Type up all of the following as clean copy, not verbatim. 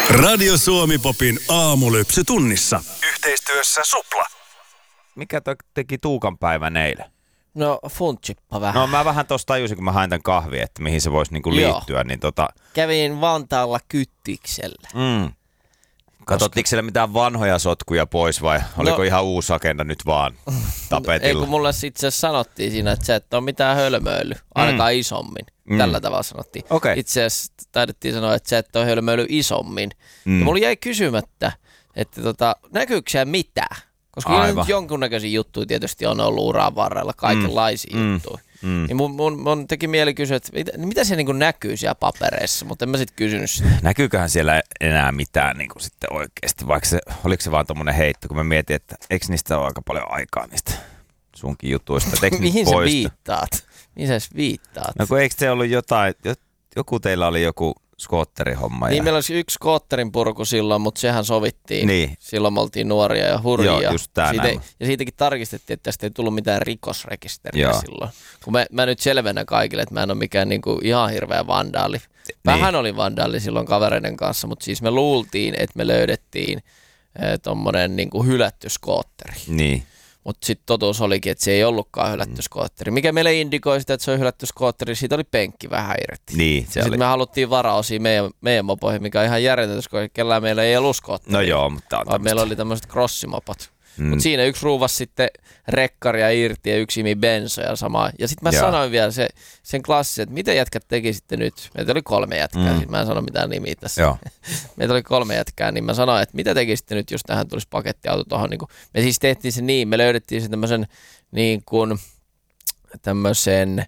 Radio Suomi Popin aamulypsy tunnissa. Yhteistyössä Supla. Mikä teki Tuukan päivän eilen? No funtchippa vähän. No mä vähän tosta tajusin, kun mä hain tän kahvia, että mihin se voisi niinku liittyä. Niin Kävin Vantaalla Kyttiksellä. Katsottiinko siellä mitään vanhoja sotkuja pois vai oliko ihan uusi agenda nyt vaan tapetilla? Ei kun mulle itse asiassa sanottiin siinä, että sä et ole mitään hölmöily, ainakaan isommin. Tällä tavalla sanottiin. Okay. Itse asiassa taidettiin sanoa, että sä et ole hölmöily isommin. Ja mulla jäi kysymättä, että näkyykö siellä mitään? Koska nyt jonkunnäköisiä juttuja tietysti on ollut uran varrella, kaikenlaisia juttuja. Niin mun teki mieli kysyä, että mitä se niinku näkyy siellä papereissa, mutta en mä sit kysynyt sitä. Näkyyköhän siellä enää mitään niinku sitten oikeasti, vaikka oliko se vaan tommonen heitto, kun mä mietin, että eikö niistä ole aika paljon aikaa niistä sunkin jutuista. Mihin sä viittaat? Mihin sä viittaat? No kun eikö se ollut jotain, joku teillä oli joku skootterihomma. Niin meillä olisi yksi skootterin purku silloin, mutta sehän sovittiin. Niin. Silloin me oltiin nuoria ja hurjia. Joo, just ja siitäkin tarkistettiin, että tästä ei tullut mitään rikosrekisteriä silloin. Kun mä nyt selvennän kaikille, että mä en ole mikään niinku ihan hirveä vandaali. Vähän oli vandaali silloin kavereiden kanssa, mutta siis me luultiin, että me löydettiin tommonen niinku hylätty skootteri. Niin. Mutta sitten totuus olikin, että se ei ollutkaan hylätty skootteri. Mikä meille indikoi sitä, että se on hylätty skootteri, siitä oli penkki vähän irti. Niin, sitten me haluttiin varaosia meidän mopoihin, mikä on ihan järjetöntä, koska kellään meillä ei ollut skootteria. No joo, mutta meillä oli tämmöiset crossimopot. Mutta siinä yksi ruuvasi sitten rekkaria irti ja yksi imi bensoja samaa. Ja sitten mä sanoin vielä sen klassisen, että mitä jätkät teki sitten nyt? Meitä oli 3 jätkää, siis mä en sano mitään nimiä tässä. Meitä oli 3 jätkää, niin mä sanoin, että mitä teki sitten nyt, jos tähän tulisi pakettiauto tuohon. Niin me siis tehtiin se niin, me löydettiin se tämmöisen niin kuin tämmöisen,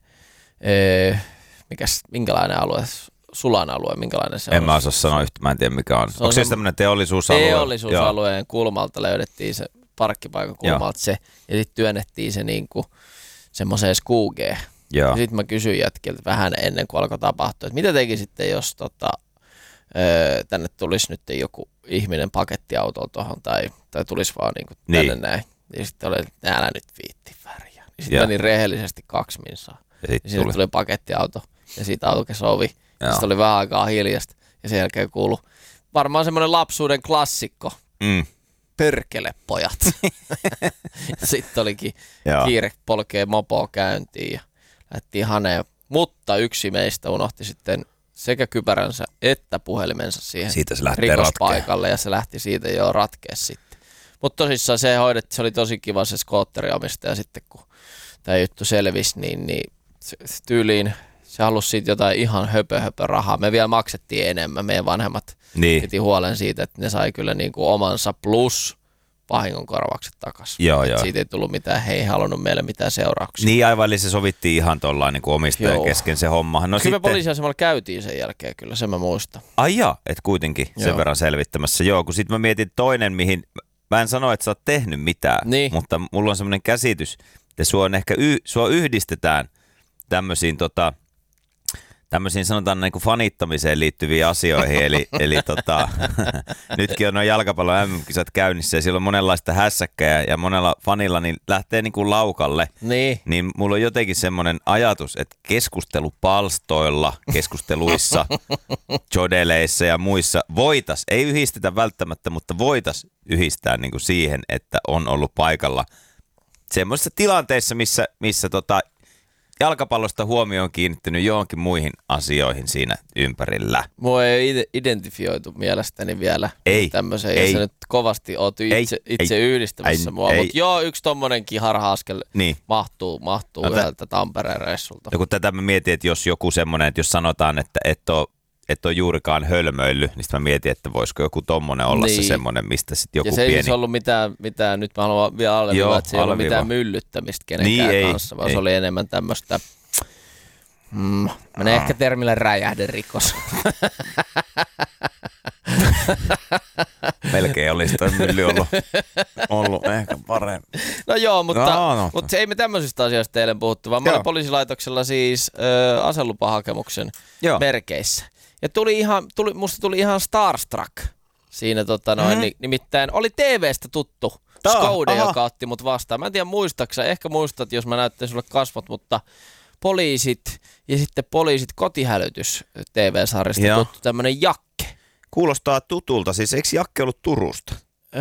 minkälainen alue? Sulan alue, minkälainen se on? En mä osaa sanoa yhtä, mä en tiedä mikä on. Onko se tämmöinen teollisuusalue? Teollisuusalueen kulmalta löydettiin se parkkipaikan kulmalta se, ja sitten työnnettiin se niinku semmoiseen skuugeen. Ja sitten mä kysyin jätkiltä vähän ennen kuin alkoi tapahtua, että mitä teki sitten, jos tänne tulisi nyt joku ihminen pakettiautolla tuohon, tai tulisi vaan niinku tänne näin. Ja sitten oli, että älä nyt viitti väriä. Ja sitten meni rehellisesti 2 minsaa. Ja sitten tuli pakettiauto, ja siitä aukesi ovi. Ja sitten oli vähän aikaa hiljasta, ja sen jälkeen kuului varmaan semmoinen lapsuuden klassikko. Pörkele pojat. Sitten olikin kiire polkee mopoa käyntiin ja lähdettiin haneen. Mutta yksi meistä unohti sitten sekä kypäränsä että puhelimensa siihen rikospaikalle ja se lähti siitä jo ratkea sitten. Mutta tosissaan se oli tosi kiva se skootteriomistaja sitten kun tämä juttu selvisi, niin tyyliin se halusi siitä jotain ihan höpö rahaa. Me vielä maksettiin enemmän. Meidän vanhemmat piti huolen siitä, että ne sai kyllä niin kuin omansa plus vahingonkorvaukset takaisin. Siitä ei tullut mitään, he ei halunnut meille mitään seurauksia. Niin aivan, eli se sovittiin ihan tuollain niin omistajan kesken se homma. No kyllä me poliisiasemalla käytiin sen jälkeen, kyllä sen mä muistan. Ai että kuitenkin sen verran selvittämässä. Joo, kun sitten mä mietin toinen, mihin mä en sano, että sä oot tehnyt mitään, mutta mulla on semmoinen käsitys, että sua yhdistetään tämmöisiin sanotaan niin kuin fanittamiseen liittyviin asioihin, eli nytkin on noin jalkapallon MM-kisat käynnissä ja siellä on monenlaista hässäkkää ja monella fanilla niin lähtee niin kuin laukalle. Niin mulla on jotenkin semmoinen ajatus, että keskustelupalstoilla, keskusteluissa, jodeleissa ja muissa ei yhdistetä välttämättä, mutta voitaisiin yhdistää niin kuin siihen, että on ollut paikalla semmoisissa tilanteissa, missä jalkapallosta huomio on kiinnittynyt johonkin muihin asioihin siinä ympärillä. Mua ei identifioitu mielestäni vielä tämmöiseen, jos sä nyt kovasti oot itse yhdistämässä mua. Mutta joo, yksi tommonenkin harha-askel mahtuu yhdeltä Tampereen reissulta. Ja kun tätä mä mietin, että jos joku semmoinen, että jos sanotaan, että et ole juurikaan hölmöillyt, niin sitten mä mietin, että voisiko joku tommonen olla se semmoinen, mistä sitten joku pieni... Ja se ei siis ollut mitään, nyt mä haluan vielä alleviivaa, että se ei ollut mitään myllyttämistä kenenkään kanssa, vaan se oli enemmän tämmöistä, menee ehkä termillä räjähderikos. Melkein olisi toi mylly ollut ehkä parempi. No joo, mutta ei me tämmöisistä asioista eilen puhuttu, vaan mä olin poliisilaitoksella siis aselupahakemuksen merkeissä. Ja musta tuli ihan starstruck siinä nimittäin oli TV:stä tuttu Skoude, joka otti mut vastaan. Mä en tiedä muistaaksä, ehkä muistat, jos mä näytän sulle kasvot, mutta poliisit ja sitten poliisit kotihälytys TV-sarjasta tuttu tämmönen Jakke. Kuulostaa tutulta. Siis eikö Jakke ollut Turusta?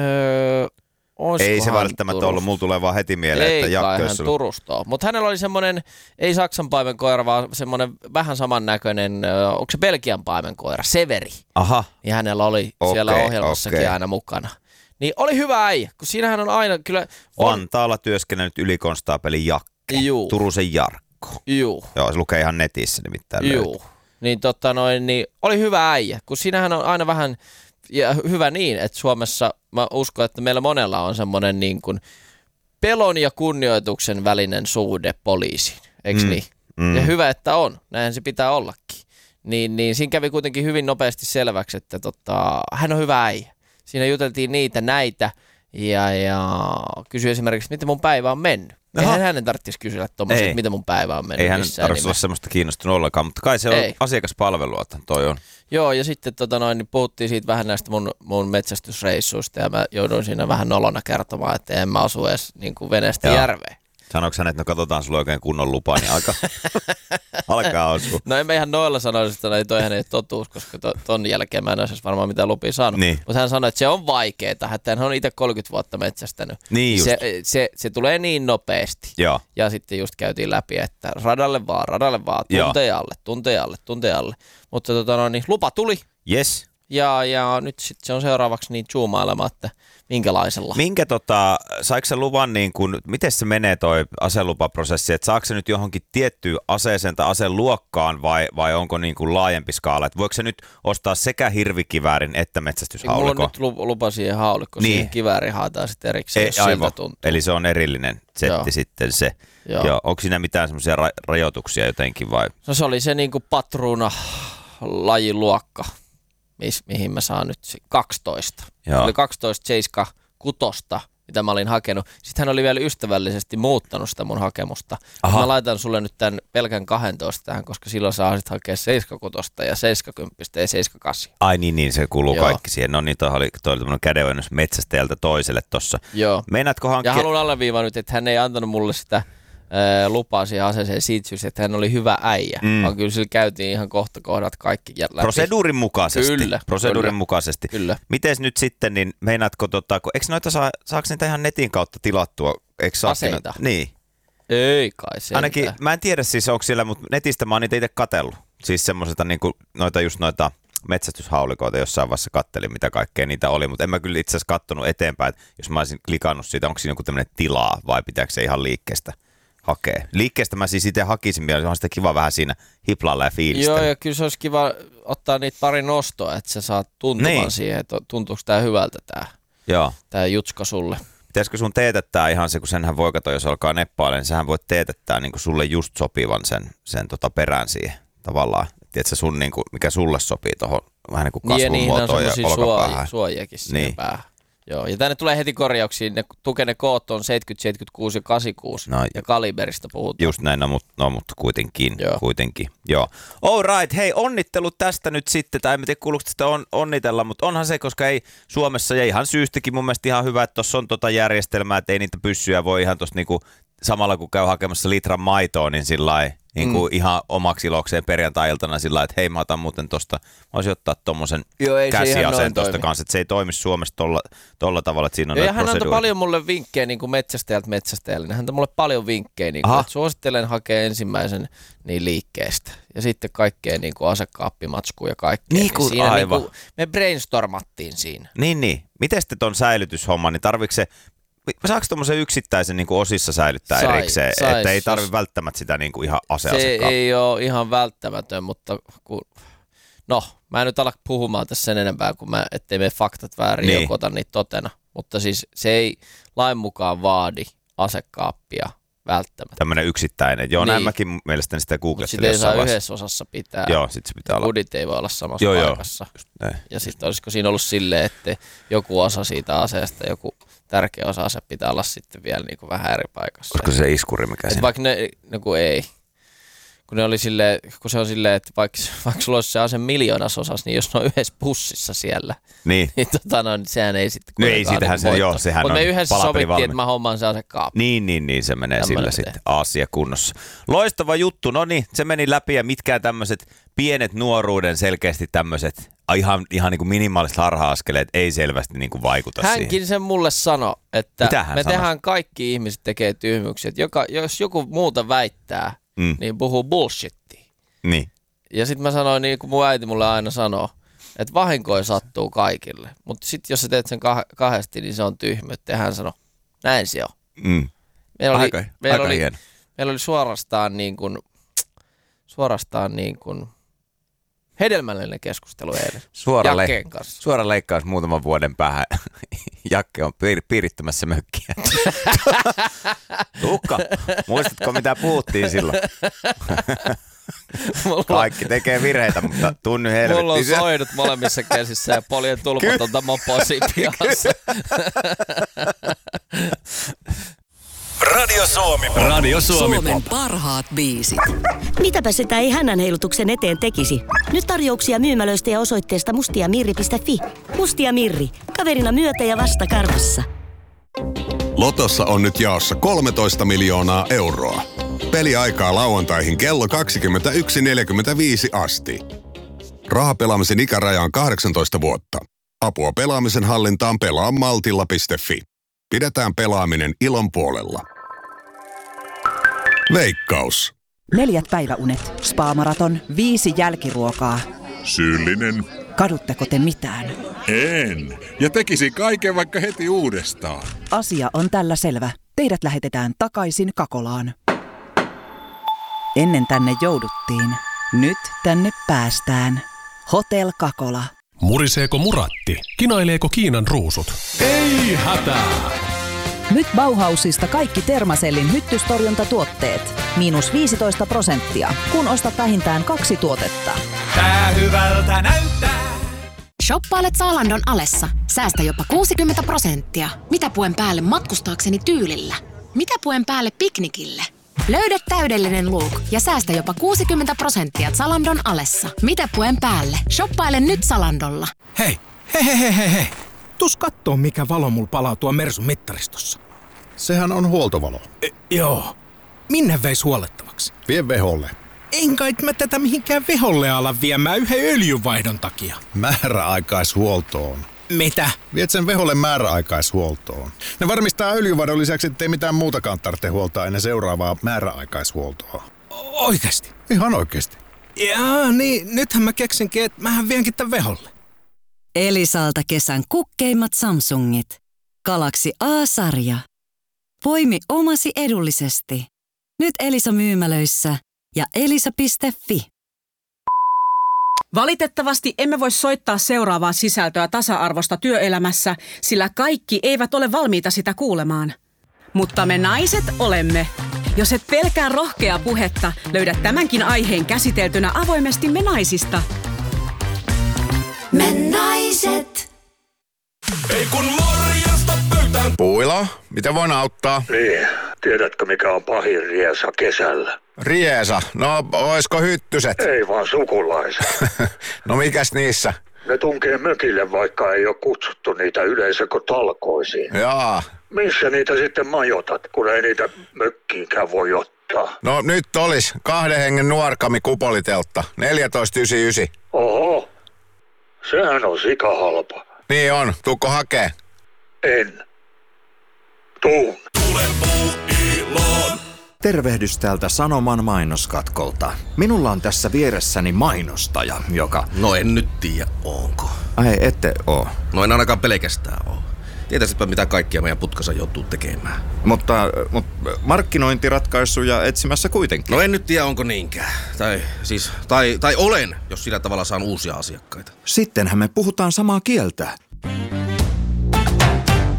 Ei se välttämättä ollut. Mulla tulee vaan heti mieleen, että Jakke olisi ollut Turusta. Mutta hänellä oli semmoinen, ei Saksan paimenkoira, vaan semmoinen vähän samannäköinen, onko se Belgian paimenkoira, Severi. Aha. Ja hänellä oli siellä ohjelmassakin aina mukana. Niin oli hyvä äijä, kun siinähän on aina kyllä... Vantaalla työskennellyt ylikonstaapeli Jakke. Juu. Turusen Jarkko. Juu. Joo, se lukee ihan netissä nimittäin. Juu. Niin, niin oli hyvä äijä, kun siinähän on aina vähän... Ja hyvä niin, että Suomessa mä uskon, että meillä monella on semmoinen niin kuin pelon ja kunnioituksen välinen suhde poliisiin, eikö niin? Ja hyvä, että on, näinhän se pitää ollakin. Niin siinä kävi kuitenkin hyvin nopeasti selväksi, että hän on hyvä äijä. Siinä juteltiin niitä, näitä ja kysyi esimerkiksi, miten mun päivä on mennyt. Eihän hänen tarvitsisi kysyä tuommoiset, että miten mun päivä on mennyt. Ei hän tarvitsisi olla semmoista kiinnostunut ollenkaan, mutta kai se on asiakaspalvelua, toi on. Joo, ja sitten niin puhuttiin siitä vähän näistä mun metsästysreissuista, ja mä jouduin siinä vähän nolona kertomaan, että en mä asu edes niin kuin veneestä järveen. Sanoiko hän, että no katsotaan sulla oikein kunnon lupa, niin alkaa osua. No en mä ihan noilla sanoisi, että toihan ei totuus, koska ton jälkeen mä en olisi varmaan mitään lupia saanut. Niin. Mutta hän sanoi, että se on vaikeeta, että hän on itse 30 vuotta metsästänyt. Niin just. Se tulee niin nopeasti. Joo. Ja sitten just käytiin läpi, että radalle vaan, tunteen alle. Mutta niin lupa tuli. Yes. Ja nyt sitten se on seuraavaksi niin zoomailemaan, että minkälaisella. Saiko se luvan, niin kun, miten se menee toi aselupaprosessi, että saako se nyt johonkin tiettyyn aseeseen tai aseluokkaan vai onko niin kuin laajempi skaala, että voiko se nyt ostaa sekä hirvikiväärin että metsästyshaulikon? Mulla on nyt lupa siihen haulikkoon, siihen kivääriin haetaan sitten erikseen, jos siltä tuntuu. Eli se on erillinen setti sitten se. Joo. Onko siinä mitään semmoisia rajoituksia jotenkin vai? No se oli se niin kuin patruuna lajiluokka. Mihin mä saan nyt 12. Se oli 12.76, mitä mä olin hakenut. Sitten hän oli vielä ystävällisesti muuttanut sitä mun hakemusta. Mä laitan sulle nyt tämän pelkän 12 tähän, koska silloin saa sitten hakea 76 ja 70 ja 78. Ai niin, se kuuluu kaikki siihen. No niin, toi oli tämmöinen kädenojennus metsästäjältä toiselle tossa. Joo. Meinaatko hankkia? Ja haluan alleviivaa nyt, että hän ei antanut mulle sitä lupaa siihen aseeseen siitä syystä, että hän oli hyvä äijä. Vaan kyllä sillä käytiin ihan kohdat kaikki läpi. Proseduurin mukaisesti. Kyllä. Mukaisesti. Kyllä. Mites nyt sitten, niin meinaatko, eikö noita saako niitä ihan netin kautta tilattua? Aseita? Niin. Ei kai se. Ainakin, mä en tiedä siis onko siellä, mutta netistä mä oon niitä itse katsellut. Siis semmoisesta niinku noita metsästyshaulikoita jossain vaiheessa kattelin, mitä kaikkea niitä oli, mutta en mä kyllä itse asiassa kattonut eteenpäin, että jos mä olisin klikannut siitä, onko siinä joku tämmöinen tilaa vai pitääkö se ihan liikkeestä hakee. Liikkeestä mä siis itse hakisin vielä, on sitä kiva vähän siinä hiplalla ja fiilistä. Joo, ja kyllä se olisi kiva ottaa niitä pari nostoa, että sä saat tuntumaan siihen, että tuntuuko tää hyvältä tää jutska sulle. Pitäisikö sun teetättää ihan se, kun senhän voi katsoa, jos alkaa neppailemaan, niin sähän voit teetättää niin kuin sulle just sopivan sen perään siihen tavallaan. Tiedätkö sun, niin kuin, mikä sulle sopii tuohon vähän niin kuin kasvumuotoon ja olkapäähän. Suojiakin siihen päähän. Joo, ja tänne tulee heti korjauksiin, ne koot on 70, 76 ja 86, ja kaliberista puhutaan. Just näin, mutta kuitenkin. Joo. All right, hei, onnittelut tästä nyt sitten, tai en tiedä kuuluuko sitä onnitella, mutta onhan se, koska ei Suomessa, ja ihan syystäkin mun mielestä ihan hyvä, että tuossa on järjestelmää, että ei niitä pyssyjä voi ihan tuossa niinku, samalla kun käy hakemassa litran maitoa, niin sillai niin ihan omaksi ilokseen perjantai-iltana sillä lailla, että hei mä otan muuten tosta, mä voisin ottaa tommosen käsiaseen tosta kanssa, että se ei toimi Suomessa tolla tavalla, että siinä on ja hän antoi paljon mulle vinkkejä niin kuin metsästäjälle, hän antoi mulle paljon vinkkejä, niin kuin, että suosittelen hakea ensimmäisen niin liikkeestä ja sitten kaikkea niin kuin asekaappimatskua ja kaikkea. Siinä niin kuin, me brainstormattiin siinä. Niin. Miten sitten ton säilytyshomma, niin tarviiko se saako tuommoisen yksittäisen niin kuin osissa säilyttää erikseen, että ei tarvitse välttämättä sitä niin kuin ihan aseasekaa? Se ei ole ihan välttämätön, mutta mä en nyt ala puhumaan tässä sen enempää, ettei mene faktat väärin joku ota niitä totena. Mutta siis se ei lain mukaan vaadi asekaappia välttämättä. Tämmöinen yksittäinen. Joo, näin mäkin mielestäni sitä googlettelin jossain vaiheessa. Sitä ei saa yhdessä osassa pitää. Joo, sit se pitää olla. Budit ei voi olla samassa paikassa. Ja sitten olisiko siinä ollut silleen, että joku osa siitä aseesta, joku tärkeä osa se pitää olla sitten vielä niin kuin vähän eri paikassa. Koska se iskuri mikä siinä. Vaikka kun ei. kun se on silleen, että vaikka sulla olisi se ase miljoonasosas, niin jos ne on yhdessä pussissa siellä, niin sehän ei sitten kuitenkaan sehän mutta me yhdessä sovittiin, että mä hommaan se asekaappi. Niin, se menee sillä sitten asia kunnossa. Loistava juttu, no niin, se meni läpi ja mitkään tämmöiset pienet nuoruuden selkeästi tämmöiset ihan niin kuin minimaaliset harha-askeleet ei selvästi niin kuin vaikuta siihen. Hänkin sen mulle sanoi, että tehdään kaikki ihmiset tekee tyhmyyksiä, että jos joku muuta väittää, niin puhuu bullshittia. Niin. Ja sitten mä sanoin, niin kuin mun äiti mulle aina sanoo, että vahinkoja sattuu kaikille. Mutta sitten jos sä teet sen kahdesti, niin se on tyhmyyttä. Ja hän sanoi, näin se on. Meillä oli suorastaan niin kuin hedelmällinen keskustelu eilen Jakkeen kanssa. Suora leikkaus muutaman vuoden päähän. Jakke on piirittämässä mökkiä. Tuukka, muistatko mitä puhuttiin silloin? Kaikki tekee virheitä, mutta tunny helvetti. Mulla on soidut molemmissa käsissä ja poljen tulpatonta mopoa siinä pihassa. Radio Suomi. Suomen parhaat biisit. Mitäpä sitä ei hännänheilutuksen eteen tekisi? Nyt tarjouksia myymälöistä ja osoitteesta mustiamirri.fi. Mustia Mirri. Kaverina myötä ja vasta karvassa. Lotossa on nyt jaossa 13 miljoonaa euroa. Peliaikaa lauantaihin kello 21.45 asti. Rahapelaamisen ikäraja on 18 vuotta. Apua pelaamisen hallintaan pelaa maltilla.fi. Pidetään pelaaminen ilon puolella. Veikkaus. 4 päiväunet, spa-maraton, 5 jälkiruokaa. Syyllinen. Kadutteko te mitään? En. Ja tekisi kaiken vaikka heti uudestaan. Asia on tällä selvä. Teidät lähetetään takaisin Kakolaan. Ennen tänne jouduttiin. Nyt tänne päästään. Hotel Kakola. Muriseeko muratti? Kinaileeko Kiinan ruusut? Ei hätää! Nyt Bauhausista kaikki Termacellin hyttystorjuntatuotteet. -15%, kun ostat vähintään 2 tuotetta. Tää hyvältä näyttää! Shoppailet Zalandon alessa. Säästä jopa 60%. Mitä puen päälle matkustaakseni tyylillä? Mitä puen päälle piknikille? Löydä täydellinen look ja säästä jopa 60% Zalandon alessa. Mitä puen päälle? Shoppaile nyt Zalandolla. Hei! Tuus kattoo, mikä valo mulla palaa tuo Mersun mittaristossa. Sehän on huoltovalo. Joo. Minne veis huollettavaksi? Vie veholle. En kai mä tätä mihinkään veholle ala viemään yhden öljynvaihdon takia. Määräaikaishuoltoon. Mitä? Viet sen veholle määräaikaishuoltoon. Ne varmistaa öljyvaihdon lisäksi, ettei mitään muutakaan tarvitse huoltaa ennen seuraavaa määräaikaishuoltoa. Oikeesti? Ihan oikeesti. Jaa, niin nythän mä keksinkin, että mähän vienkin tän veholle. Elisalta kesän kukkeimmat Samsungit. Galaxy A-sarja. Poimi omasi edullisesti. Nyt Elisa myymälöissä ja elisa.fi. Valitettavasti emme voi soittaa seuraavaa sisältöä tasa-arvosta työelämässä, sillä kaikki eivät ole valmiita sitä kuulemaan. Mutta me naiset olemme. Jos et pelkää rohkeaa puhetta, löydät tämänkin aiheen käsiteltynä avoimesti Me naisista. Me naiset. Ei kun morjesta pöytään. Puila, miten voin auttaa? Niin, tiedätkö mikä on pahin riesa kesällä? Riesa? No, oisko hyttyset? Ei vaan sukulaiset. No mikäs niissä? Ne tunkee mökille, vaikka ei ole kutsuttu niitä yleisökotalkoisiin. Jaa. Missä niitä sitten majoitat, kun ei niitä mökkiinkään voi ottaa? No nyt olis 2 hengen nuorkami kupoliteltta, 14,99. Oho, sehän on sikahalpa. Niin on, tuukko hakee? En. Tuun. Tule Puuiloon. Tervehdys täältä Sanoman mainoskatkolta. Minulla on tässä vieressäni mainostaja, joka... No en nyt tiedä, onko. Ai, ette oo. No en ainakaan pelkästään oo. Tietäisitpä mitä kaikkia meidän putkassa joutuu tekemään. Mutta markkinointiratkaisuja etsimässä kuitenkin. No en nyt tiedä, onko niinkään. Tai olen, jos sillä tavalla saan uusia asiakkaita. Sittenhän me puhutaan samaa kieltä.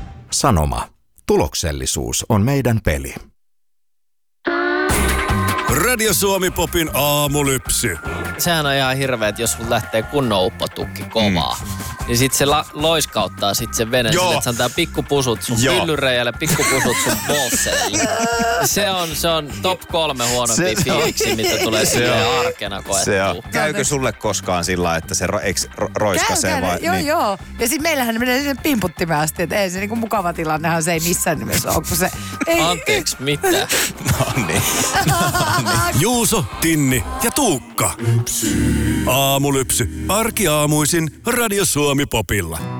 Sanoma. Tuloksellisuus on meidän peli. Radio Suomi Popin aamulypsy. Sehän on ihan hirveä, että jos sun lähtee kunnon uppotukki kovaa, niin sit se loiskauttaa sit sen veneen sille, että se antaa pikkupusut sun pyllyreijälle, pikkupusut sun bolsseille. Se on top 3 huonompi fiiliksi, mitä tulee silleen arkena koettua. Käykö sulle koskaan sillä, että se roiskasee vai? Joo. Ja sit meillähän menee sen pimputtimeen asti, että ei se niinku mukava tilannehan se ei missään nimessä ole, kun se... Anteeksi, mitä? No niin. Juuso, Tinni ja Tuukka. Aamulypsy. Arkiaamuisin Radio Suomi Popilla.